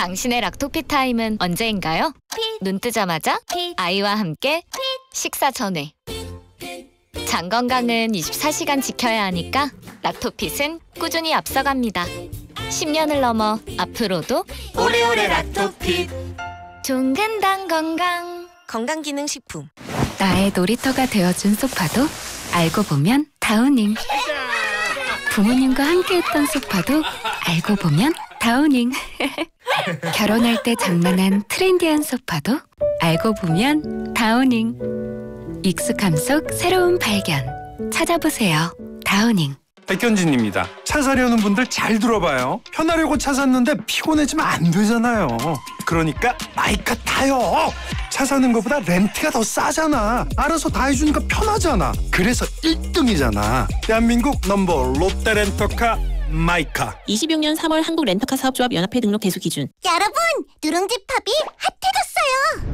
당신의 락토피 타임은 언제인가요? 눈 뜨자마자 아이와 함께 식사 전에. 장 건강은 24시간 지켜야 하니까 락토핏은 꾸준히 앞서갑니다. 10년을 넘어 앞으로도 오래오래 락토핏. 종근당 건강. 건강기능식품. 나의 놀이터가 되어준 소파도 알고 보면 다우닝. 부모님과 함께했던 소파도 알고 보면 다우닝. 결혼할 때 장만한 트렌디한 소파도 알고 보면 다우닝. 익숙함 속 새로운 발견. 찾아보세요. 다우닝. 백현진입니다. 차 사려는 분들 잘 들어봐요. 편하려고 차 샀는데 피곤해지면 안 되잖아요. 그러니까 마이카 타요. 차 사는 것보다 렌트가 더 싸잖아. 알아서 다 해주니까 편하잖아. 그래서 1등이잖아. 대한민국 넘버 롯데렌터카 마이카. 26년 3월 한국 렌터카 사업조합 연합회 등록 대수 기준. 여러분, 누룽지 팝이 핫해졌어요.